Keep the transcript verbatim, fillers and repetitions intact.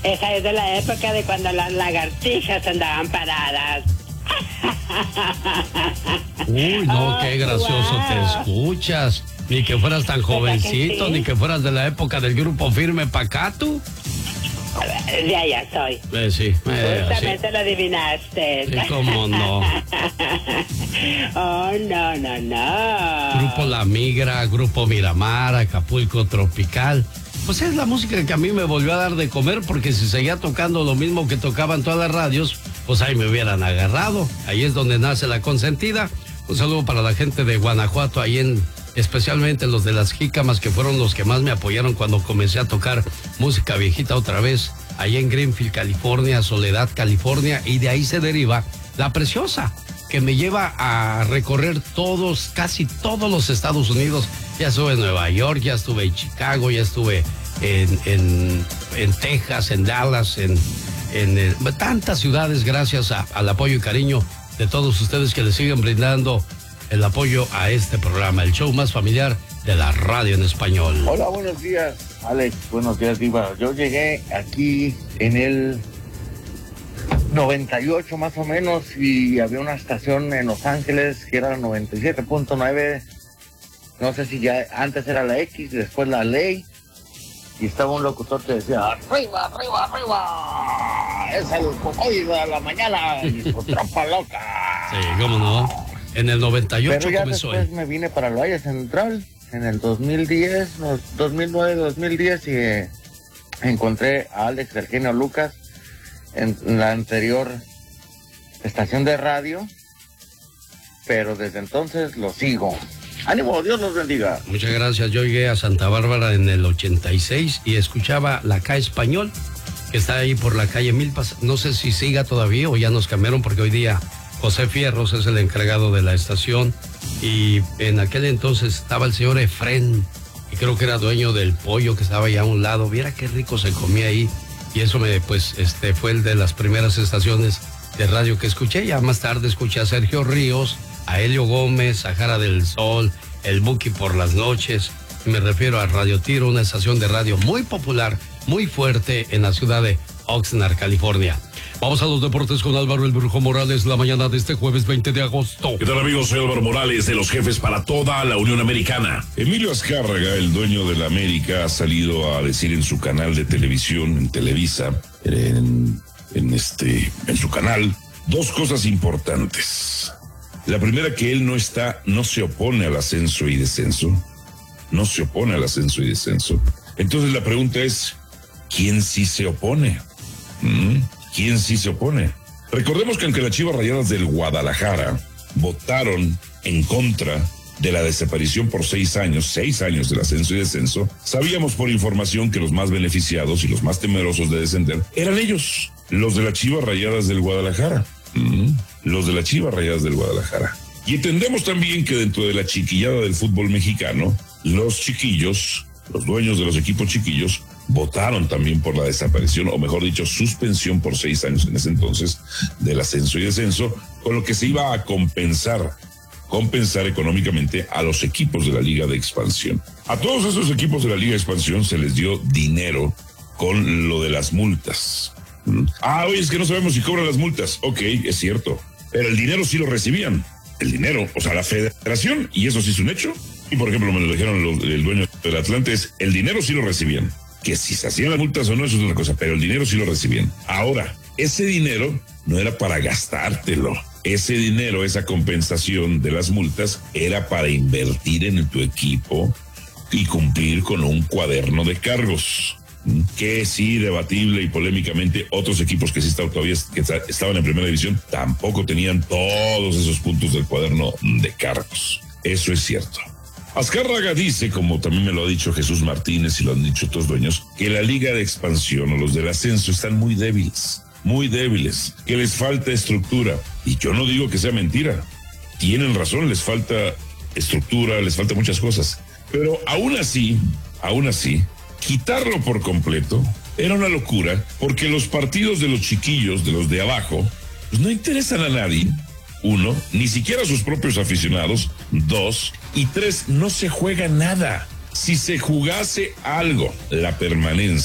Esa es de la época de cuando las lagartijas andaban paradas. Uy, no, oh, qué gracioso wow. Te escuchas. Ni que fueras tan jovencito, que sí? Ni que fueras de la época del Grupo Firme pa' acá, tú. De allá soy. Eh, sí. Eh, Justamente sí. Lo adivinaste. Sí, cómo no. Oh, no, no, no. Grupo La Migra, Grupo Miramar, Acapulco Tropical. Pues es la música que a mí me volvió a dar de comer, porque si seguía tocando lo mismo que tocaban todas las radios, pues ahí me hubieran agarrado. Ahí es donde nace La Consentida. Un saludo para la gente de Guanajuato, ahí en, especialmente los de las Jícamas, que fueron los que más me apoyaron cuando comencé a tocar música viejita otra vez, ahí en Greenfield, California, Soledad, California, y de ahí se deriva La Preciosa, que me lleva a recorrer todos, casi todos los Estados Unidos. Ya estuve en Nueva York, ya estuve en Chicago, ya estuve en, en, en Texas, en Dallas, en, en, en tantas ciudades, gracias a, al apoyo y cariño de todos ustedes que le siguen brindando el apoyo a este programa, el show más familiar de la radio en español. Hola, buenos días, Alex. Buenos días, Diva. Yo llegué aquí en el noventa y ocho más o menos, y había una estación en Los Ángeles que era la noventa y siete punto nueve. No sé si ya antes era la X, después la Ley, y estaba un locutor que decía: arriba, arriba, arriba, es el cocodrilo de la mañana y su tropa loca. Sí, cómo no. En el noventa y ocho Pero ya comenzó. Después me vine para el Valle Central en el dos mil diez, dos mil nueve, dos mil diez, y eh, encontré a Alex del Genio Lucas en la anterior estación de radio, pero desde entonces lo sigo. ¡Ánimo! Dios los bendiga. Muchas gracias. Yo llegué a Santa Bárbara en el ochenta y seis y escuchaba la K Español, que está ahí por la calle Milpas. No sé si siga todavía o ya nos cambiaron, porque hoy día José Fierros es el encargado de la estación, y en aquel entonces estaba el señor Efrén, y creo que era dueño del pollo que estaba allá a un lado. Viera qué rico se comía ahí, y eso me, pues, este fue el de las primeras estaciones de radio que escuché. Ya más tarde escuché a Sergio Ríos, a Helio Gómez, a Jara del Sol, el Buki por las noches. Y me refiero a Radio Tiro, una estación de radio muy popular, muy fuerte en la ciudad de Oxnard, California. Vamos a los deportes con Álvaro el Brujo Morales la mañana de este jueves veinte de agosto. ¿Qué tal, amigos? Soy Álvaro Morales, de los Jefes para toda la Unión Americana. Emilio Azcárraga, el dueño de la América, ha salido a decir en su canal de televisión, en Televisa, en, en, este, en su canal, dos cosas importantes. La primera, que él no está, no se opone al ascenso y descenso. No se opone al ascenso y descenso. Entonces la pregunta es, ¿quién sí se opone? ¿Mm? ¿Quién sí se opone? Recordemos que aunque las Chivas Rayadas del Guadalajara votaron en contra de la desaparición por seis años, seis años del ascenso y descenso, sabíamos por información que los más beneficiados y los más temerosos de descender eran ellos, los de las Chivas Rayadas del Guadalajara. Mm, los de las Chivas Rayadas del Guadalajara. Y entendemos también que dentro de la chiquillada del fútbol mexicano, los chiquillos, los dueños de los equipos chiquillos, votaron también por la desaparición, o mejor dicho, suspensión por seis años en ese entonces del ascenso y descenso, con lo que se iba a compensar, compensar económicamente a los equipos de la Liga de Expansión. A todos esos equipos de la Liga de Expansión se les dio dinero con lo de las multas. ¿Mm? Ah, oye, es que no sabemos si cobran las multas. Ok, es cierto, pero el dinero sí lo recibían. El dinero, o sea, la federación, y eso sí es un hecho. Y por ejemplo, me lo dijeron los, el dueño del Atlante, es el dinero sí lo recibían. Que si se hacían las multas o no, eso es otra cosa, pero el dinero sí lo recibían. Ahora, ese dinero no era para gastártelo. Ese dinero, esa compensación de las multas, era para invertir en tu equipo y cumplir con un cuaderno de cargos. Que sí, debatible y polémicamente, otros equipos que sí estaban todavía, que estaban en primera división, tampoco tenían todos esos puntos del cuaderno de cargos. Eso es cierto. Azcárraga dice, como también me lo ha dicho Jesús Martínez y lo han dicho otros dueños, que la Liga de Expansión o los del ascenso están muy débiles, muy débiles, que les falta estructura. Y yo no digo que sea mentira. Tienen razón, les falta estructura, les falta muchas cosas. Pero aún así, aún así, quitarlo por completo era una locura, porque los partidos de los chiquillos, de los de abajo, pues no interesan a nadie. Uno, ni siquiera a sus propios aficionados. Dos, y tres, no se juega nada. Si se jugase algo, la permanencia